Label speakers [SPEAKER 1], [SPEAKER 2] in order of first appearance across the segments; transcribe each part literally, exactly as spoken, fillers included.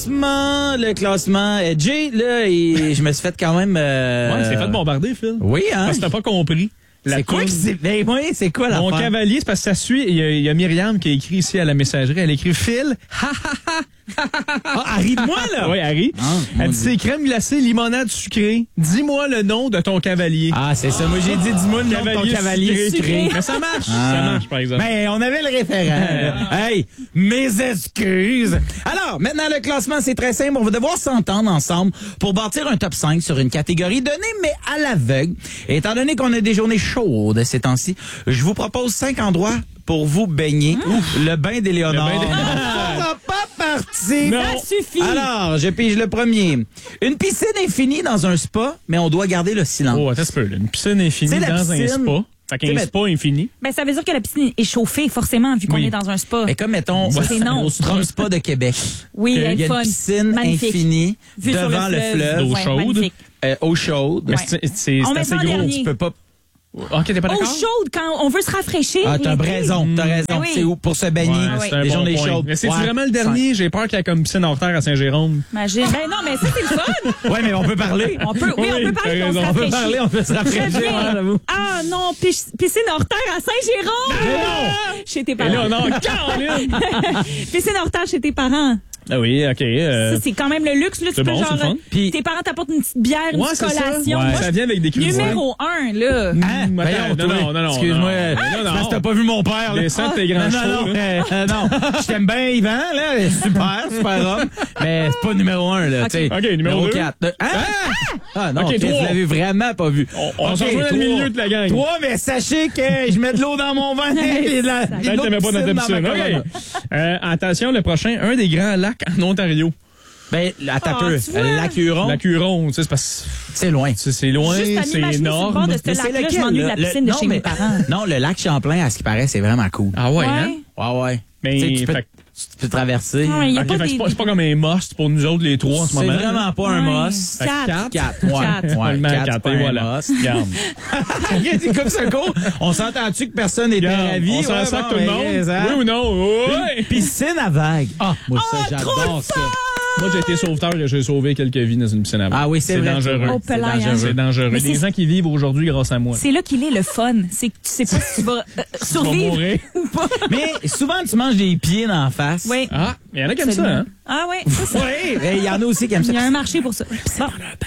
[SPEAKER 1] Classement, le classement. Euh, Jay, là, il- je me suis fait quand même... Euh...
[SPEAKER 2] Ouais, c'est fait bombarder, Phil.
[SPEAKER 1] Oui, hein?
[SPEAKER 2] Parce que t'as pas compris. La
[SPEAKER 1] C'est quoi
[SPEAKER 2] toune-
[SPEAKER 1] qui c'est... Ben oui, c'est quoi la
[SPEAKER 2] Mon cavalier, c'est parce que ça suit. Il y, a, il y a Myriam qui a écrit ici à la messagerie. Elle a écrit Phil. Ha ha ha.
[SPEAKER 1] Ah, Harry de moi, là?
[SPEAKER 2] Oui, Harry.
[SPEAKER 1] Ah, mon
[SPEAKER 2] Elle dit
[SPEAKER 1] Dieu.
[SPEAKER 2] c'est crème glacée, limonade sucrée. Dis-moi le nom de ton cavalier.
[SPEAKER 1] Ah, c'est ça. Moi, j'ai dit, dis-moi le nom de ton cavalier sucré.
[SPEAKER 2] Mais ça marche.
[SPEAKER 1] Ah.
[SPEAKER 2] Ça marche, par exemple.
[SPEAKER 1] Ben, on avait le référent. Hey, mes excuses. Alors, maintenant, le classement, c'est très simple. On va devoir s'entendre ensemble pour bâtir un top cinq sur une catégorie donnée, mais à l'aveugle. Et étant donné qu'on a des journées chaudes ces temps-ci, je vous propose cinq endroits pour vous baigner. Le bain d'Éléonore.
[SPEAKER 2] Le bain d'É-
[SPEAKER 1] Ça sera pas parti.
[SPEAKER 2] Non.
[SPEAKER 3] Ça suffit.
[SPEAKER 1] Alors, je pige le premier. Une piscine infinie dans un spa, mais on doit garder le silence.
[SPEAKER 2] Oh, attends un peu. Là. Une piscine infinie
[SPEAKER 1] C'est la
[SPEAKER 2] dans un
[SPEAKER 1] piscine.
[SPEAKER 2] spa. Fait
[SPEAKER 1] C'est
[SPEAKER 2] qu'un
[SPEAKER 1] la-
[SPEAKER 2] spa infini.
[SPEAKER 3] Ben, ça veut dire que la piscine est chauffée, forcément, vu qu'on
[SPEAKER 2] Oui.
[SPEAKER 3] est dans un spa.
[SPEAKER 1] Mais comme, mettons,
[SPEAKER 3] Ça, c'est non.
[SPEAKER 1] au Strom Spa de Québec.
[SPEAKER 3] Oui,
[SPEAKER 1] Il
[SPEAKER 3] elle
[SPEAKER 1] y a
[SPEAKER 3] est
[SPEAKER 1] une
[SPEAKER 3] fun.
[SPEAKER 1] piscine
[SPEAKER 3] Magnifique.
[SPEAKER 1] infinie
[SPEAKER 3] Vue sur
[SPEAKER 1] devant le fleuve,
[SPEAKER 2] D'eau
[SPEAKER 3] Ouais,
[SPEAKER 2] chaude.
[SPEAKER 3] magnifique.
[SPEAKER 1] euh, eau chaude.
[SPEAKER 2] Mais
[SPEAKER 3] Ouais.
[SPEAKER 2] c'est, c'est,
[SPEAKER 3] On
[SPEAKER 2] c'est
[SPEAKER 3] met
[SPEAKER 2] assez
[SPEAKER 3] ça en
[SPEAKER 2] gros.
[SPEAKER 3] dernier.
[SPEAKER 1] Tu peux pas...
[SPEAKER 2] Ok, t'es pas
[SPEAKER 3] Eau
[SPEAKER 2] d'accord?
[SPEAKER 3] chaude, quand on veut se rafraîchir.
[SPEAKER 1] Ah, t'as
[SPEAKER 3] l'été.
[SPEAKER 1] raison, t'as raison.
[SPEAKER 3] Ben oui.
[SPEAKER 1] C'est où pour se baigner,
[SPEAKER 2] Ouais,
[SPEAKER 3] oui.
[SPEAKER 2] c'est un
[SPEAKER 1] les
[SPEAKER 2] bon
[SPEAKER 1] journées
[SPEAKER 2] point.
[SPEAKER 1] chaudes.
[SPEAKER 2] Mais c'est
[SPEAKER 1] Ouais.
[SPEAKER 2] vraiment le dernier. J'ai peur qu'il y ait comme une piscine hors terre à Saint-Jérôme.
[SPEAKER 3] Imagine. Ben non, mais ça, c'est le fun.
[SPEAKER 1] Ouais, mais on peut parler.
[SPEAKER 3] On peut, oui, on
[SPEAKER 2] Oui,
[SPEAKER 3] peut parler,
[SPEAKER 2] t'as
[SPEAKER 3] on se
[SPEAKER 2] raison.
[SPEAKER 1] On peut
[SPEAKER 3] rafraîchit.
[SPEAKER 1] parler, on peut se
[SPEAKER 3] Très
[SPEAKER 1] rafraîchir,
[SPEAKER 3] bien.
[SPEAKER 1] hein, j'avoue.
[SPEAKER 3] Ah non, pis- piscine hors terre à Saint-Jérôme.
[SPEAKER 2] non.
[SPEAKER 3] Chez tes
[SPEAKER 2] Et là,
[SPEAKER 3] parents.
[SPEAKER 2] on a Caroline.
[SPEAKER 3] Piscine hors terre chez tes parents.
[SPEAKER 2] Ah oui, ok. euh,
[SPEAKER 3] Ça, c'est quand même le luxe. Là, tu
[SPEAKER 2] c'est
[SPEAKER 3] peux
[SPEAKER 2] bon,
[SPEAKER 3] genre,
[SPEAKER 2] c'est le fun.
[SPEAKER 1] Puis-
[SPEAKER 3] tes parents t'apportent une petite bière, une
[SPEAKER 2] Ouais,
[SPEAKER 3] petite
[SPEAKER 2] c'est ça.
[SPEAKER 3] collation.
[SPEAKER 2] Ouais.
[SPEAKER 3] Moi,
[SPEAKER 2] Ça vient avec des crudités.
[SPEAKER 3] numéro un, là.
[SPEAKER 1] Hein?
[SPEAKER 2] Mmh,
[SPEAKER 1] Voyons,
[SPEAKER 2] attends,
[SPEAKER 1] toi.
[SPEAKER 2] non, non, non,
[SPEAKER 1] Excuse-moi.
[SPEAKER 2] non.
[SPEAKER 1] euh,
[SPEAKER 2] Non,
[SPEAKER 1] c'est
[SPEAKER 2] non.
[SPEAKER 1] parce que t'as pas vu mon père, là.
[SPEAKER 2] Descends tes grands
[SPEAKER 1] non,
[SPEAKER 2] chevaux,
[SPEAKER 1] non,
[SPEAKER 2] là.
[SPEAKER 1] euh, euh, non. Je t'aime bien, Yvan, là. Super, super homme. Mais c'est pas numéro un, là.
[SPEAKER 3] Ok.
[SPEAKER 1] tu sais.
[SPEAKER 2] Ok, numéro deux.
[SPEAKER 1] quatre. Hein? Ah non,
[SPEAKER 2] Ok,
[SPEAKER 1] Chris,
[SPEAKER 2] trois.
[SPEAKER 1] je l'avais vraiment pas vu.
[SPEAKER 2] On, on
[SPEAKER 1] Ok,
[SPEAKER 2] se rejoint dans le
[SPEAKER 1] trois.
[SPEAKER 2] milieu de la gang.
[SPEAKER 1] Trois, mais sachez que je mets de l'eau dans mon vin et de la, et de
[SPEAKER 2] Peut-être
[SPEAKER 1] l'eau
[SPEAKER 2] que t'aimais pas
[SPEAKER 1] de
[SPEAKER 2] notre
[SPEAKER 1] piscine dans ma
[SPEAKER 2] piscine.
[SPEAKER 1] Corona.
[SPEAKER 2] OK. Euh, attention, le prochain, un des grands lacs en Ontario.
[SPEAKER 1] Ben, attends
[SPEAKER 3] Ah,
[SPEAKER 1] un peu.
[SPEAKER 3] tu vois.
[SPEAKER 1] Le lac Huron,
[SPEAKER 2] Lac Huron, tu sais, c'est parce
[SPEAKER 1] c'est loin.
[SPEAKER 2] que c'est loin,
[SPEAKER 3] Juste à
[SPEAKER 2] c'est
[SPEAKER 3] m'imaginer sur le bord
[SPEAKER 2] énorme.
[SPEAKER 3] de ce
[SPEAKER 1] Mais c'est
[SPEAKER 3] lac-là, je
[SPEAKER 1] lequel,
[SPEAKER 3] m'ennuie de la
[SPEAKER 1] le-
[SPEAKER 3] piscine de
[SPEAKER 1] non,
[SPEAKER 3] chez
[SPEAKER 1] mais-
[SPEAKER 3] mes parents.
[SPEAKER 1] Non, le lac Champlain, à ce qui paraît, c'est vraiment cool.
[SPEAKER 2] Ah ouais, hein?
[SPEAKER 1] Ouais, ouais.
[SPEAKER 2] Mais,
[SPEAKER 1] Tu sais, tu peux,
[SPEAKER 2] fait-
[SPEAKER 1] tu peux traverser.
[SPEAKER 3] Ouais, il y a
[SPEAKER 2] Ok,
[SPEAKER 3] pas
[SPEAKER 2] fait que
[SPEAKER 3] des-
[SPEAKER 2] c'est pas, c'est pas comme un must pour nous autres, les trois, en ce
[SPEAKER 1] C'est
[SPEAKER 2] moment.
[SPEAKER 1] vraiment pas un
[SPEAKER 3] Ouais.
[SPEAKER 1] must.
[SPEAKER 2] Fait que
[SPEAKER 3] Quatre.
[SPEAKER 2] quatre.
[SPEAKER 1] Quatre, ouais.
[SPEAKER 3] Quatre.
[SPEAKER 1] Ouais,
[SPEAKER 2] Seulement
[SPEAKER 1] quatre,
[SPEAKER 2] quatre,
[SPEAKER 1] c'est pas
[SPEAKER 2] et
[SPEAKER 1] un
[SPEAKER 2] voilà.
[SPEAKER 1] must.
[SPEAKER 2] Regarde.
[SPEAKER 1] C'est comme ça court. On s'entend-tu que personne n'était
[SPEAKER 2] Regarde,
[SPEAKER 1] ravi?
[SPEAKER 2] on s'en
[SPEAKER 1] Ouais,
[SPEAKER 2] sac
[SPEAKER 1] bon,
[SPEAKER 2] tout le
[SPEAKER 1] ben,
[SPEAKER 2] monde.
[SPEAKER 1] hein?
[SPEAKER 2] Oui ou non? Oui!
[SPEAKER 1] Piscine à vagues. Ah, moi, ça,
[SPEAKER 3] Oh,
[SPEAKER 1] j'adore ça.
[SPEAKER 2] Moi, j'ai été sauveteur et j'ai sauvé quelques vies dans une piscine à vagues.
[SPEAKER 1] Ah oui, c'est vrai.
[SPEAKER 2] dangereux.
[SPEAKER 3] Oh,
[SPEAKER 1] C'est
[SPEAKER 3] pelaille, hein.
[SPEAKER 1] dangereux.
[SPEAKER 2] C'est dangereux.
[SPEAKER 3] Mais
[SPEAKER 2] Des
[SPEAKER 3] c'est-
[SPEAKER 2] gens qui vivent aujourd'hui grâce à moi.
[SPEAKER 3] C'est là qu'il est le fun. C'est que tu sais pas si tu vas euh,
[SPEAKER 2] Tu vas
[SPEAKER 3] survivre
[SPEAKER 2] mourir.
[SPEAKER 3] ou pas.
[SPEAKER 1] Mais souvent, tu manges des pieds dans la face.
[SPEAKER 3] Oui.
[SPEAKER 2] Ah, il y en a qui aiment ça, hein?
[SPEAKER 3] Ah ouais, c'est ça.
[SPEAKER 1] Oui, il y en a aussi qui aiment ça.
[SPEAKER 3] Il y a un marché pour ça. Bon.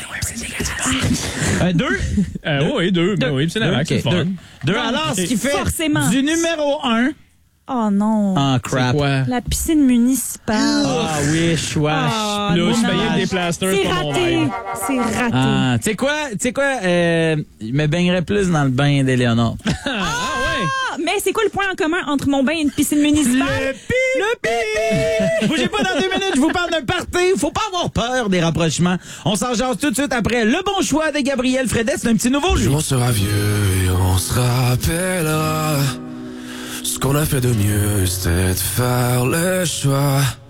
[SPEAKER 1] Un, deux.
[SPEAKER 2] Euh, oui, deux. Ben oui, piscine à
[SPEAKER 1] Deux,
[SPEAKER 2] vagues, c'est
[SPEAKER 1] ok,
[SPEAKER 2] le fun.
[SPEAKER 1] deux. Deux.
[SPEAKER 3] Bon,
[SPEAKER 1] Alors,
[SPEAKER 2] ok.
[SPEAKER 1] ce qui fait
[SPEAKER 3] Forcément.
[SPEAKER 1] du numéro un
[SPEAKER 3] Oh non.
[SPEAKER 1] en
[SPEAKER 2] C'est
[SPEAKER 1] crap.
[SPEAKER 2] quoi?
[SPEAKER 3] La piscine municipale.
[SPEAKER 1] Ah oui, choix.
[SPEAKER 3] Ah,
[SPEAKER 2] Là, je
[SPEAKER 3] dommage.
[SPEAKER 2] payais avec des plasters,
[SPEAKER 3] C'est
[SPEAKER 2] c'est pas mon
[SPEAKER 3] raté.
[SPEAKER 2] rêve.
[SPEAKER 3] C'est raté.
[SPEAKER 1] Ah, tu sais quoi, tu sais quoi, euh, je me baignerais plus dans le bain d'Éléonore.
[SPEAKER 2] Ah, ouais!
[SPEAKER 3] Ah, mais c'est quoi le point en commun entre mon bain et une piscine municipale?
[SPEAKER 1] Le pi! Bougez pas dans deux minutes, je vous parle d'un party. Faut pas avoir peur des rapprochements. On s'en jase tout de suite après. Le bon choix de Gabriel Fredet, c'est un petit nouveau jeu.
[SPEAKER 4] On sera vieux et on se rappellera. Ce qu'on a fait de mieux, c'était de faire le choix